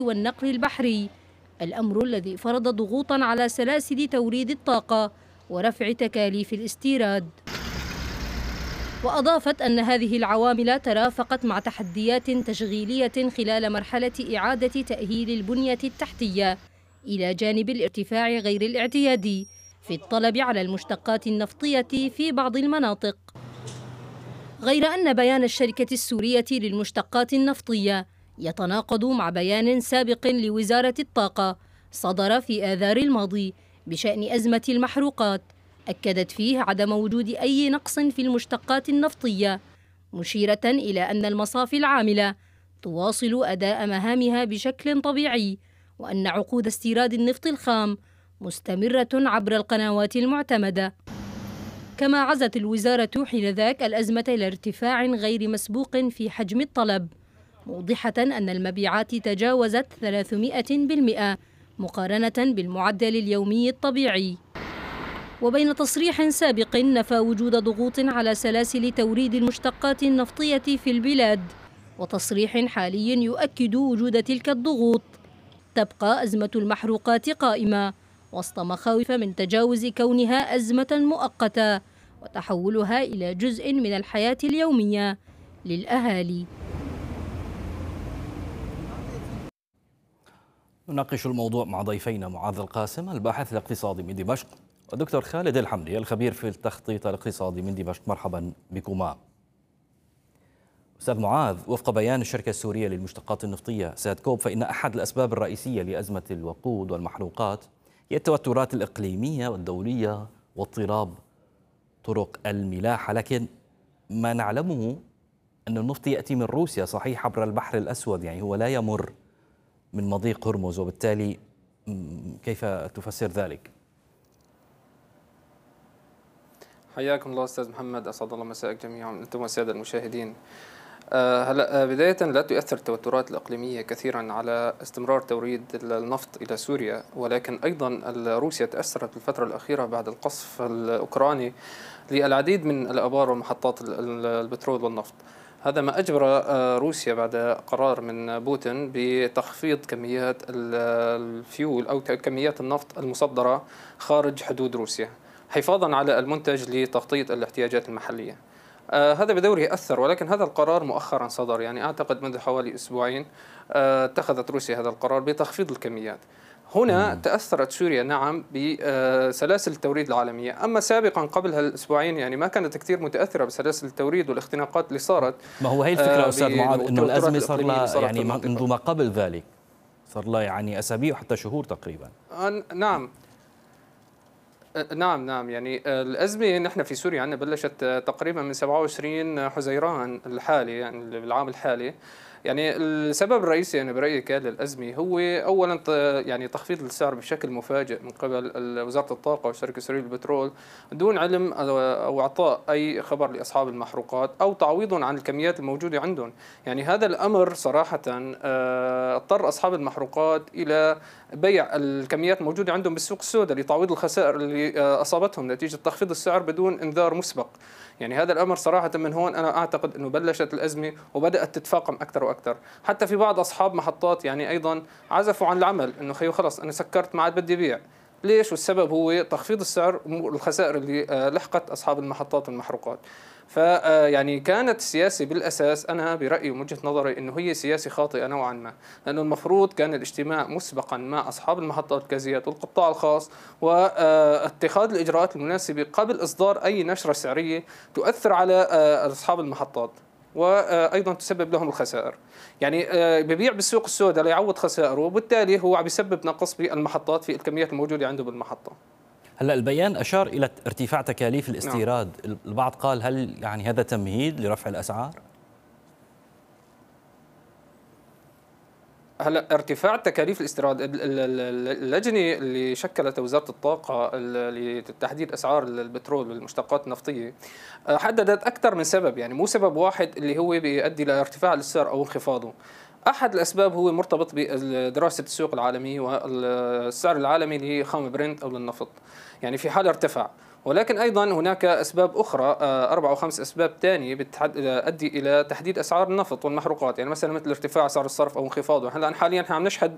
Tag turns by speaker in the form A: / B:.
A: والنقل البحري، الأمر الذي فرض ضغوطا على سلاسل توريد الطاقة ورفع تكاليف الاستيراد. وأضافت أن هذه العوامل ترافقت مع تحديات تشغيلية خلال مرحلة إعادة تأهيل البنية التحتية، إلى جانب الارتفاع غير الاعتيادي في الطلب على المشتقات النفطية في بعض المناطق. غير أن بيان الشركة السورية للمشتقات النفطية يتناقض مع بيان سابق لوزارة الطاقة صدر في آذار الماضي بشأن أزمة المحروقات، أكدت فيه عدم وجود أي نقص في المشتقات النفطية، مشيرة إلى أن المصافي العاملة تواصل أداء مهامها بشكل طبيعي، وأن عقود استيراد النفط الخام مستمرة عبر القنوات المعتمدة. كما عزت الوزارة حينذاك الأزمة إلى ارتفاع غير مسبوق في حجم الطلب، موضحة أن المبيعات تجاوزت 300% مقارنة بالمعدل اليومي الطبيعي. وبين تصريح سابق نفى وجود ضغوط على سلاسل توريد المشتقات النفطية في البلاد، وتصريح حالي يؤكد وجود تلك الضغوط، تبقى أزمة المحروقات قائمة وسط مخاوف من تجاوز كونها أزمة مؤقتة وتحولها إلى جزء من الحياة اليومية للأهالي.
B: نناقش الموضوع مع ضيفينا معاذ القاسم الباحث الاقتصادي من دمشق، والدكتور خالد الحمدي الخبير في التخطيط الاقتصادي من دمشق. مرحبا بكما. أستاذ معاذ، وفق بيان الشركة السورية للمشتقات النفطية سادكوب، فإن أحد الأسباب الرئيسية لأزمة الوقود والمحروقات هي التوترات الإقليمية والدولية واضطراب طرق الملاحة، لكن ما نعلمه أن النفط يأتي من روسيا صحيح عبر البحر الأسود، يعني هو لا يمر من مضيق هرمز، وبالتالي كيف تفسر ذلك؟
C: حياكم الله أستاذ محمد، أسعد الله مساءك جميعا أنتم والسادة المشاهدين. هلا بداية لا تؤثر التوترات الإقليمية كثيرا على استمرار توريد النفط إلى سوريا، ولكن أيضا روسيا تأثرت في الفترة الأخيرة بعد القصف الأوكراني للعديد من الآبار ومحطات البترول والنفط. هذا ما أجبر روسيا بعد قرار من بوتين بتخفيض كميات الفيول أو كميات النفط المصدرة خارج حدود روسيا، حفاظا على المنتج لتغطية الاحتياجات المحلية. هذا بدوره أثر، ولكن هذا القرار مؤخرا صدر، يعني أعتقد منذ حوالي أسبوعين اتخذت روسيا هذا القرار بتخفيض الكميات. هنا تأثرت سوريا نعم بسلاسل التوريد العالمية، أما سابقا قبل هالأسبوعين يعني ما كانت كثير متأثرة بسلاسل التوريد والاختناقات اللي صارت.
B: ما هو هي الفكرة أستاذ معاذ، إنه الأزمة صار لها يعني منذ ما قبل ذلك صار لها يعني أسابيع وحتى شهور تقريبا.
C: نعم يعني الأزمة نحن في سوريا عندنا بلشت تقريبا من 27 حزيران الحالي، يعني بالعام الحالي. يعني السبب الرئيسي يعني برأيي كان للأزمة هو أولا يعني تخفيض السعر بشكل مفاجئ من قبل وزارة الطاقة والشركة السورية للبترول دون علم أو إعطاء أي خبر لأصحاب المحروقات أو تعويضهم عن الكميات الموجودة عندهم. يعني هذا الأمر صراحة اضطر أصحاب المحروقات إلى بيع الكميات الموجودة عندهم بالسوق السوداء لتعويض الخسائر اللي أصابتهم نتيجة تخفيض السعر بدون إنذار مسبق. يعني هذا الأمر صراحة من هون أنا أعتقد أنه بلشت الأزمة وبدأت تتفاقم أكثر وأكثر. حتى في بعض أصحاب محطات يعني أيضا عزفوا عن العمل، أنه خيو خلص أنا سكرت ما عاد بدي بيع. ليش؟ والسبب هو تخفيض السعر والخسائر اللي لحقت أصحاب المحطات والمحروقات. فيعني كانت السياسة بالأساس أنا برأيي ومن وجهة نظري أنه هي سياسة خاطئة نوعا ما، لأنه المفروض كان الاجتماع مسبقا مع أصحاب المحطات الغازية والقطاع الخاص واتخاذ الإجراءات المناسبة قبل إصدار أي نشرة سعرية تؤثر على أصحاب المحطات وأيضا تسبب لهم الخسائر. يعني ببيع بالسوق السوداء ليعوض خسائره، وبالتالي هو عم يسبب نقص بالمحطات في الكميات الموجودة عنده بالمحطة.
B: هلا البيان أشار إلى ارتفاع تكاليف الاستيراد، نعم. البعض قال هل يعني هذا تمهيد لرفع الأسعار؟
C: هلا ارتفاع تكاليف الاستيراد، اللجنه اللي شكلت وزاره الطاقه لتحديد اسعار البترول والمشتقات النفطيه حددت اكثر من سبب، يعني مو سبب واحد اللي هو بيؤدي لارتفاع السعر او انخفاضه. احد الاسباب هو مرتبط بدراسه السوق العالمي والسعر العالمي لخام برنت او للنفط، يعني في حال ارتفع. ولكن أيضا هناك أسباب أخرى 4 أو 5 أسباب ثانية بتؤدي إلى تحديد أسعار النفط والمحروقات، يعني مثلا مثل ارتفاع أسعار الصرف أو انخفاضه. هلا حاليا عم نشهد